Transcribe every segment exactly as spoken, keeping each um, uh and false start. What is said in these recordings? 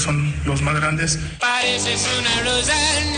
son los más grandes. Pareces una rosa.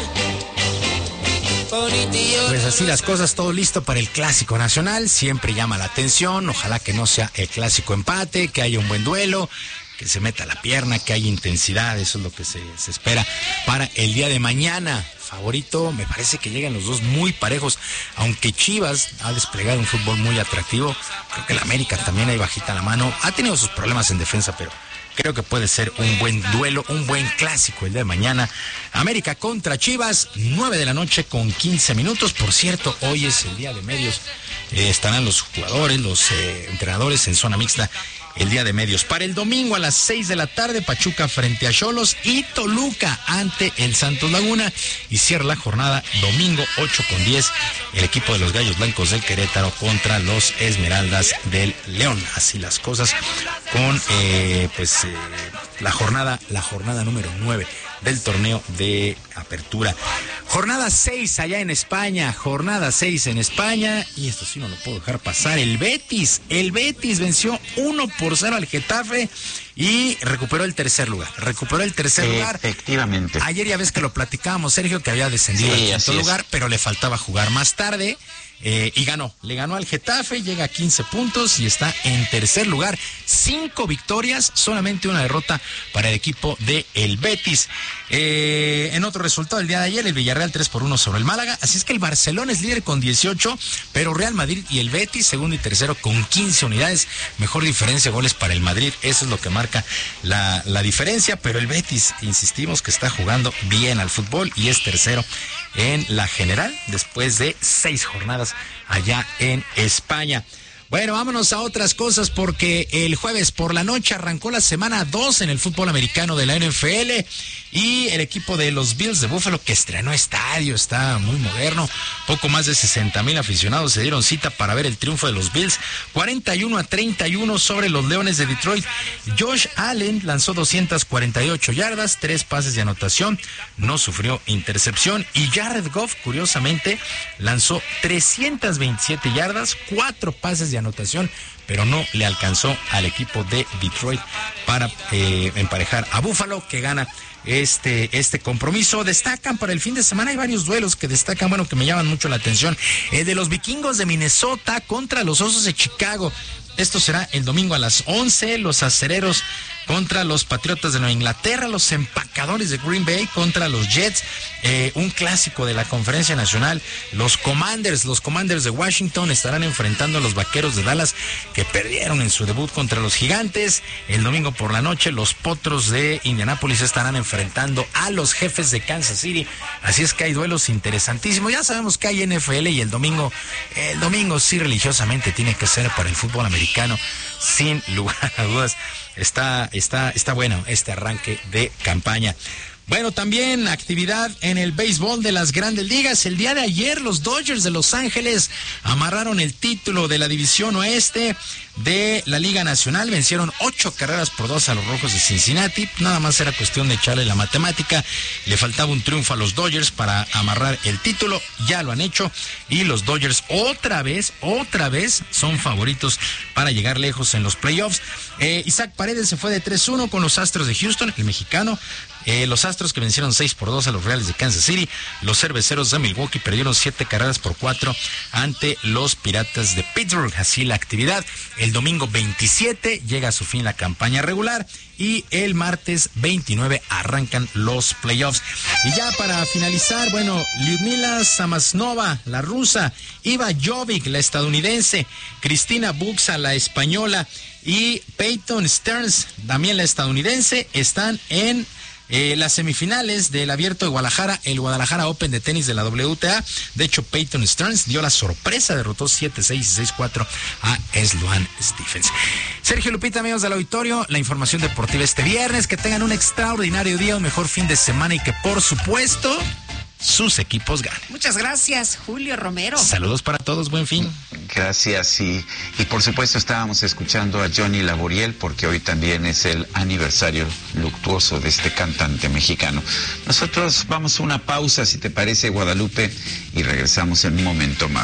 Pues así las cosas, todo listo para el Clásico Nacional. Siempre llama la atención. Ojalá que no sea el clásico empate, que haya un buen duelo, que se meta la pierna, que haya intensidad. Eso es lo que se, se espera para el día de mañana. Favorito, me parece que llegan los dos muy parejos, aunque Chivas ha desplegado un fútbol muy atractivo. Creo que el América también hay bajita la mano, ha tenido sus problemas en defensa, pero creo que puede ser un buen duelo, un buen clásico el día de mañana. América contra Chivas, nueve de la noche con quince minutos. Por cierto, hoy es el día de medios, eh, estarán los jugadores, los eh, entrenadores en zona mixta. El día de medios. Para el domingo a las seis de la tarde, Pachuca frente a Xolos y Toluca ante el Santos Laguna. Y cierra la jornada domingo ocho con diez, el equipo de los Gallos Blancos del Querétaro contra los Esmeraldas del León. Así las cosas con eh, pues eh, la jornada, la jornada número nueve del torneo de apertura. Jornada seis allá en España, jornada seis en España, y esto sí no lo puedo dejar pasar. El Betis, el Betis venció uno por cero al Getafe y recuperó el tercer lugar, recuperó el tercer eh, lugar. Efectivamente. Ayer ya ves que lo platicábamos, Sergio, que había descendido sí, al quinto lugar, es. pero le faltaba jugar más tarde. Eh, y ganó, le ganó al Getafe, llega a quince puntos y está en tercer lugar. Cinco victorias, solamente una derrota para el equipo de el Betis. Eh, en otro resultado el día de ayer, el Villarreal tres por uno sobre el Málaga. Así es que el Barcelona es líder con dieciocho, pero Real Madrid y el Betis, segundo y tercero, con quince unidades. Mejor diferencia de goles para el Madrid, eso es lo que marca la, la diferencia. Pero el Betis, insistimos que está jugando bien al fútbol y es tercero en la general después de seis jornadas allá en España. Bueno, vámonos a otras cosas porque el jueves por la noche arrancó la semana dos en el fútbol americano de la N F L y el equipo de los Bills de Buffalo, que estrenó estadio, está muy moderno, poco más de sesenta mil aficionados se dieron cita para ver el triunfo de los Bills, cuarenta y uno a treinta y uno sobre los Leones de Detroit. Josh Allen lanzó doscientas cuarenta y ocho yardas, tres pases de anotación, no sufrió intercepción, y Jared Goff, curiosamente, lanzó trescientas veintisiete yardas, cuatro pases de anotación, pero no le alcanzó al equipo de Detroit para eh, emparejar a Buffalo, que gana este este compromiso. Destacan para el fin de semana, hay varios duelos que destacan, bueno, que me llaman mucho la atención. El de los Vikingos de Minnesota contra los Osos de Chicago. Esto será el domingo a las once, los Acereros contra los Patriotas de Nueva Inglaterra, los Empacadores de Green Bay contra los Jets, eh, un clásico de la Conferencia Nacional. Los Commanders, los Commanders de Washington estarán enfrentando a los Vaqueros de Dallas, que perdieron en su debut contra los Gigantes. El domingo por la noche, los Potros de Indianápolis estarán enfrentando a los Jefes de Kansas City. Así es que hay duelos interesantísimos. Ya sabemos que hay N F L y el domingo, el domingo sí religiosamente tiene que ser para el fútbol americano, sin lugar a dudas. Está, está, está bueno este arranque de campaña. Bueno, también actividad en el béisbol de las Grandes Ligas. El día de ayer los Dodgers de Los Ángeles amarraron el título de la División Oeste de la Liga Nacional. Vencieron ocho carreras por dos a los Rojos de Cincinnati. Nada más era cuestión de echarle la matemática. Le faltaba un triunfo a los Dodgers para amarrar el título. Ya lo han hecho y los Dodgers otra vez, otra vez son favoritos para llegar lejos en los playoffs. Eh, Isaac Paredes se fue de tres uno con los Astros de Houston, el mexicano. Eh, los Astros que vencieron seis por dos a los Reales de Kansas City. Los Cerveceros de Milwaukee perdieron siete carreras por cuatro ante los Piratas de Pittsburgh. Así la actividad. El domingo veintisiete llega a su fin la campaña regular y el martes veintinueve arrancan los playoffs. Y ya para finalizar, bueno, Lyudmila Samasnova, la rusa, Iva Jovic, la estadounidense, Cristina Buxa, la española, y Peyton Stearns, también la estadounidense, están en Eh, las semifinales del Abierto de Guadalajara, el Guadalajara Open de tenis de la W T A. De hecho, Peyton Stearns dio la sorpresa, derrotó siete seis y seis cuatro a Sloane Stephens. Sergio, Lupita, amigos del auditorio, la información deportiva este viernes. Que tengan un extraordinario día, un mejor fin de semana y que, por supuesto, sus equipos ganen. Muchas gracias, Julio Romero. Saludos para todos, buen fin. Gracias, y, y por supuesto estábamos escuchando a Johnny Laboriel porque hoy también es el aniversario luctuoso de este cantante mexicano. Nosotros vamos a una pausa, si te parece, Guadalupe, y regresamos en un momento más.